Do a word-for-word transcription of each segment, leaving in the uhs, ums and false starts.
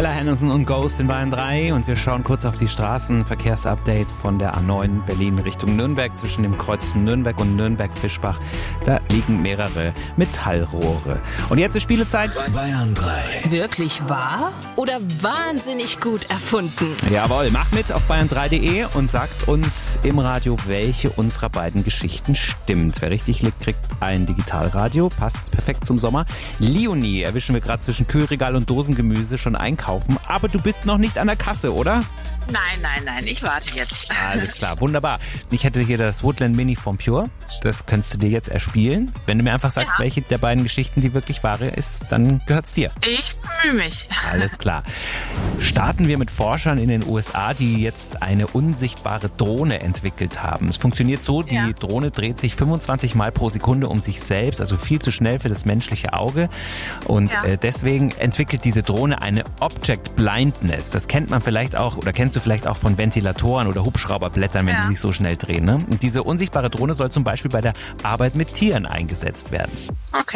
Ella Henderson und Ghost in Bayern drei und wir schauen kurz auf die Straßenverkehrsupdate von der A neun Berlin Richtung Nürnberg zwischen dem Kreuz Nürnberg und Nürnberg-Fischbach. Da liegen mehrere Metallrohre. Und jetzt ist Spielezeit. Bayern drei. Wirklich wahr oder wahnsinnig gut erfunden? Jawohl, mach mit auf bayern drei punkt de und sagt uns im Radio, welche unserer beiden Geschichten stimmt. Wer richtig liegt, kriegt ein Digitalradio. Passt perfekt zum Sommer. Leonie erwischen wir gerade zwischen Kühlregal und Dosengemüse schon einkaufen. Aber du bist noch nicht an der Kasse, oder? Nein, nein, nein, ich warte jetzt. Alles klar, wunderbar. Ich hätte hier das Woodland Mini vom Pure. Das könntest du dir jetzt erspielen. Wenn du mir einfach sagst, ja. welche der beiden Geschichten die wirklich wahre ist, dann gehört's dir. Ich bemühe mich. Alles klar. Starten wir mit Forschern in den U S A, die jetzt eine unsichtbare Drohne entwickelt haben. Es funktioniert so, die ja. Drohne dreht sich fünfundzwanzig Mal pro Sekunde um sich selbst, also viel zu schnell für das menschliche Auge. Und ja. äh, deswegen entwickelt diese Drohne eine Object Blindness. Das kennt man vielleicht auch, oder kennst du vielleicht auch von Ventilatoren oder Hubschrauberblättern, wenn ja. die sich so schnell drehen. Ne? Und diese unsichtbare Drohne soll zum Beispiel bei der Arbeit mit Tieren eingesetzt werden. Okay.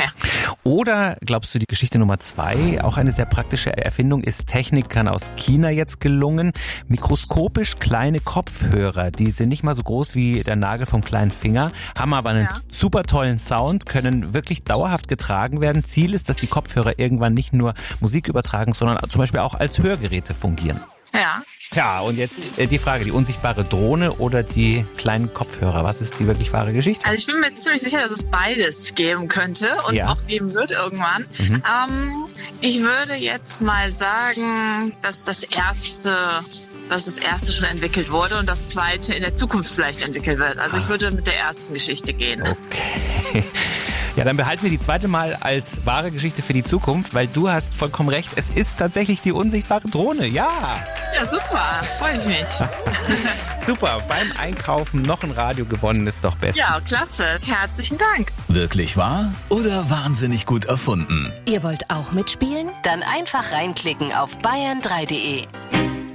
Oder glaubst du, die Geschichte Nummer zwei, auch eine sehr praktische Erfindung, ist Technikern aus China jetzt gelungen? Mikroskopisch kleine Kopfhörer, die sind nicht mal so groß wie der Nagel vom kleinen Finger, haben aber einen ja. super tollen Sound, können wirklich dauerhaft getragen werden. Ziel ist, dass die Kopfhörer irgendwann nicht nur Musik übertragen, sondern zum Beispiel auch als Hörgeräte fungieren. Ja. Ja, und jetzt äh, die Frage, die unsichtbare Drohne oder die kleinen Kopfhörer? Was ist die wirklich wahre Geschichte? Also ich bin mir ziemlich sicher, dass es beides geben könnte und ja. auch geben wird irgendwann. Mhm. Ähm, ich würde jetzt mal sagen, dass das erste... dass das erste schon entwickelt wurde und das zweite in der Zukunft vielleicht entwickelt wird. Also ich würde mit der ersten Geschichte gehen. Okay. Ja, dann behalten wir die zweite mal als wahre Geschichte für die Zukunft, weil du hast vollkommen recht, es ist tatsächlich die unsichtbare Drohne, ja. Ja, super, freue ich mich. Super, beim Einkaufen noch ein Radio gewonnen, ist doch bestens. Ja, klasse, herzlichen Dank. Wirklich wahr oder wahnsinnig gut erfunden? Ihr wollt auch mitspielen? Dann einfach reinklicken auf bayern drei punkt de.